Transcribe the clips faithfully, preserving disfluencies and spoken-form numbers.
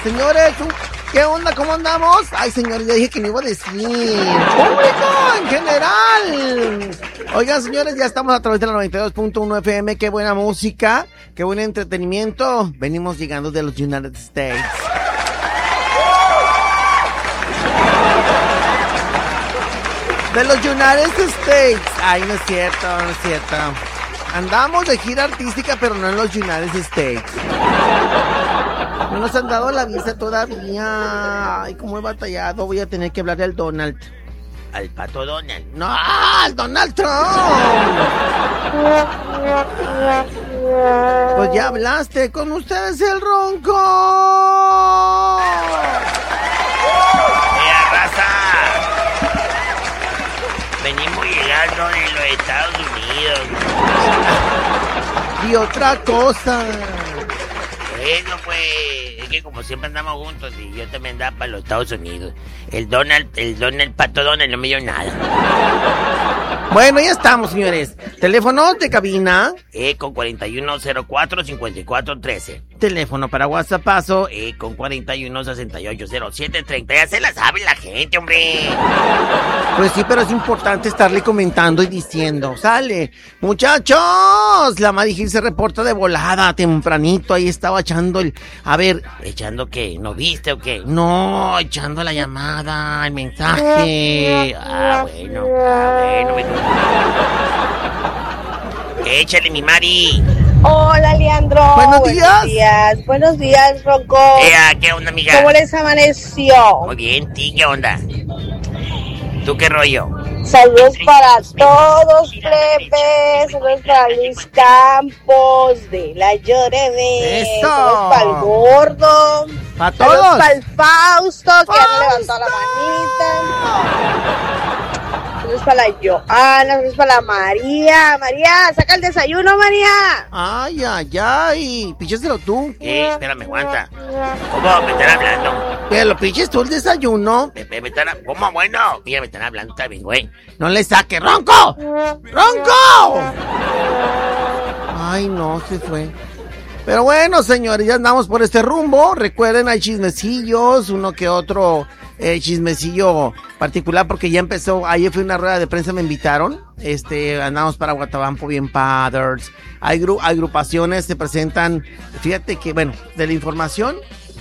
Señores, ¿qué onda? ¿Cómo andamos? Ay, señores, ya dije que no iba a decir. ¡Público en general! Oigan, señores, ya estamos a través de la noventa y dos punto uno F M. Qué buena música, qué buen entretenimiento. Venimos llegando de los United States. De los United States. Ay, no es cierto, no es cierto. Andamos de gira artística, pero no en los United States. No nos han dado la visa todavía. Ay, cómo he batallado. Voy a tener que hablarle al Donald. Al pato Donald. No, al Donald Trump. Pues ya hablaste. Con ustedes el Ronco. ¡Mira, raza! Venimos llegando de los Estados Unidos. Y otra cosa. Eso pues, es que como siempre andamos juntos y yo también andaba para los Estados Unidos. El Donald, el Donald, el pato Donald no me dio nada. Bueno, ya estamos, señores. Teléfono de cabina. Eh, con cuarenta y uno cero cuatro cincuenta y cuatro trece. Teléfono para WhatsApp paso. Eh, con cuarenta y uno sesenta y ocho cero siete treinta. Ya se la sabe la gente, hombre. Pues sí, pero es importante estarle comentando y diciendo. Sale, muchachos. La Mari Gil se reporta de volada tempranito. Ahí estaba echando el... A ver, ¿echando qué? ¿No viste o qué? no, echando la llamada, el mensaje. Ah, bueno, ah, bueno. Me... Échale, mi Mari. Hola, Leandro. Buenos días. Buenos días, Buenos días, Ronco. Eh, ¿qué onda, amiga? ¿Cómo les amaneció? Muy bien, ¿ti qué onda? ¿Tú qué rollo? Saludos para todos, plebes. Saludos para Luis Campos de La Llorede. ¡Eso! Saludos para el gordo. ¡Para Saludos todos! para el Fausto, que ya no ¡Fausto! levantó la manita. Saludos para la Joana. Saludos para la María. María, saca el desayuno, María. Ay, ay, ay. Pícheselo tú. Eh, espérame, aguanta. ¿Cómo me están hablando? Pero lo piches tú el desayuno. Me, me, me están, ¿Cómo? Bueno, mira, me están hablando también, güey. No le saque. ¡Ronco! ¡Ronco! Ay, no, se fue. Pero bueno, señores, ya andamos por este rumbo. Recuerden, hay chismecillos, uno que otro eh, chismecillo particular, porque ya empezó. Ayer fue una rueda de prensa, me invitaron. Este, andamos para Guatabampo bien padres. Hay gru- agrupaciones, se presentan. Fíjate que, bueno, de la información,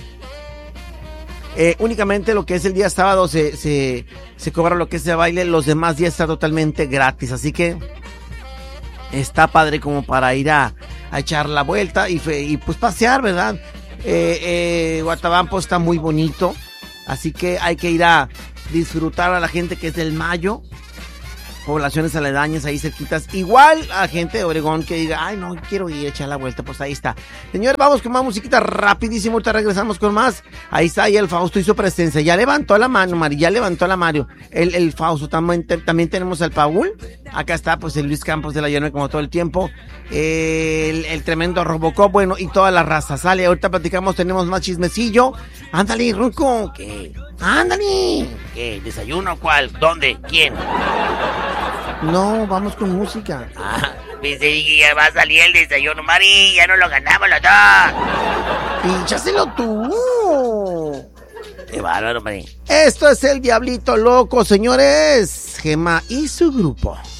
eh, únicamente lo que es el día sábado se, se, se cobra lo que es el baile. Los demás días está totalmente gratis. Así que está padre como para ir a, a echar la vuelta y, fe, y pues pasear, ¿verdad? Eh, eh, Guatabampo está muy bonito, así que hay que ir a disfrutar a la gente que es del Mayo, poblaciones aledañas ahí cerquitas, igual a gente de Obregón que diga, ay no, quiero ir a echar la vuelta, pues ahí está. Señores, vamos con más musiquita rapidísimo, ahorita regresamos con más. Ahí está, ahí el Fausto hizo presencia, ya levantó la mano, Mari, ya levantó la Mario, el, el Fausto, también, también tenemos al Paul, acá está pues el Luis Campos de La Llorona como todo el tiempo, el, el tremendo Robocop, bueno, y toda la raza, sale, ahorita platicamos, tenemos más chismecillo, ándale, Ronco, ¿Qué? ándale. ¿Qué? ¿Desayuno? ¿Cuál? ¿Dónde? ¿Quién? No, vamos con música. Ah, pensé que ya va a salir el desayuno, Mari, ya no lo ganamos los dos. Píchaselo tú. Qué bárbaro, Mari. Esto es el Diablito Loco, señores. Gema y su grupo.